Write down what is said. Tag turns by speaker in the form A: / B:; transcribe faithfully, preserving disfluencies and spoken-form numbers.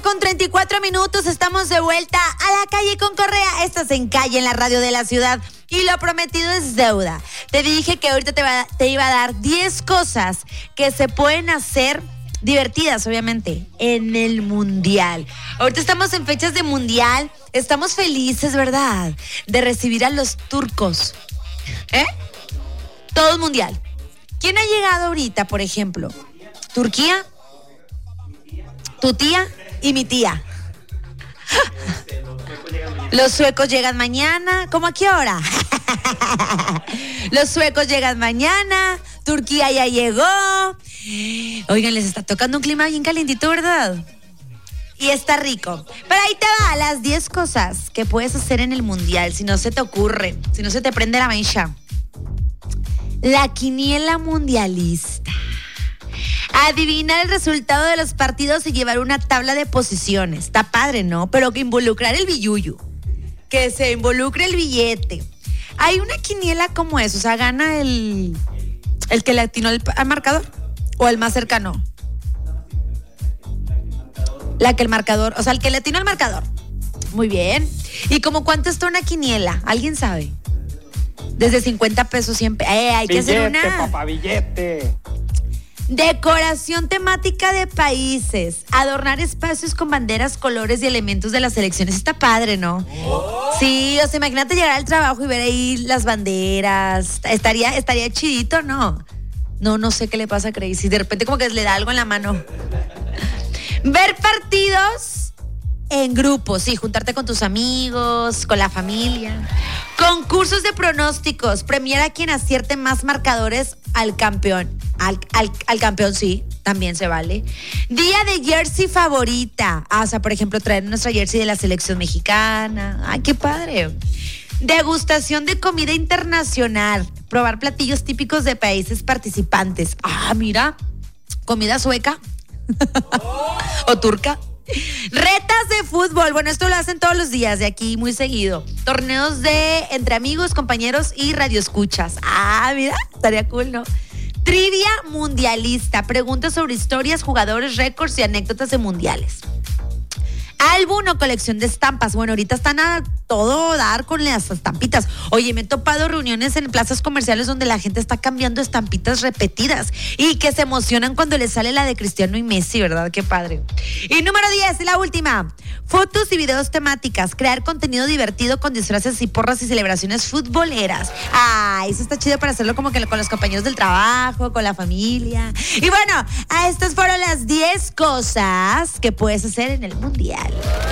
A: con treinta y cuatro minutos, estamos de vuelta a la calle con Correa. Estás en Calle, en la radio de la ciudad. Y lo prometido es deuda. Te dije que ahorita te, va, te iba a dar diez cosas que se pueden hacer divertidas, obviamente, en el mundial. Ahorita estamos en fechas de mundial. Estamos felices, ¿verdad?, de recibir a los turcos. ¿Eh? Todo el mundial. ¿Quién ha llegado ahorita, por ejemplo? ¿Turquía? ¿Tu tía? Y mi tía. Los suecos llegan mañana. ¿Cómo a qué hora? Los suecos llegan mañana. Turquía ya llegó. Oigan, les está tocando un clima bien calientito, ¿verdad? Y está rico. Pero ahí te va, las diez cosas que puedes hacer en el mundial, si no se te ocurre, si no se te prende la mecha. La quiniela mundialista. Adivinar el resultado de los partidos y llevar una tabla de posiciones. Está padre, ¿no? Pero que involucrar el billuyo. Que se involucre el billete. Hay una quiniela como eso, o sea, gana el, el que le atinó al, al marcador o el más cercano. La que el marcador, o sea, el que le atinó al marcador. Muy bien. ¿Y como cuánto está una quiniela? ¿Alguien sabe? Desde cincuenta pesos siempre. Eh, hay
B: billete,
A: que hacer una.
B: Papá, billete.
A: Decoración temática de países. Adornar espacios con banderas, colores y elementos de las selecciones. Está padre, ¿no? Oh. Sí, o sea, imagínate llegar al trabajo y ver ahí las banderas. Estaría, estaría chidito, ¿no? No, no sé qué le pasa a Crazy. De repente como que le da algo en la mano. Ver partidos en grupos, sí, juntarte con tus amigos, con la familia. Concursos de pronósticos, premiar a quien acierte más marcadores al campeón. Al, al, al campeón, sí, también se vale. Día de jersey favorita. Ah, o sea, por ejemplo, traer nuestra jersey de la selección mexicana. Ay, qué padre. Degustación de comida internacional. Probar platillos típicos de países participantes. Ah, mira, comida sueca. O turca. Retas de fútbol. Bueno, esto lo hacen todos los días de aquí, muy seguido. Torneos de entre amigos, compañeros y radioescuchas. Ah, mira, estaría cool, ¿no? Trivia mundialista. Preguntas sobre historias, jugadores, récords y anécdotas de mundiales. Álbum o colección de estampas. Bueno, ahorita están a todo dar con las estampitas. Oye, me he topado reuniones en plazas comerciales donde la gente está cambiando estampitas repetidas y que se emocionan cuando les sale la de Cristiano y Messi, ¿verdad? Qué padre. Y número diez, la última. Fotos y videos temáticas. Crear contenido divertido con disfraces y porras y celebraciones futboleras. Ah, eso está chido para hacerlo como que con los compañeros del trabajo, con la familia. Y bueno, estas fueron las diez cosas que puedes hacer en el mundial.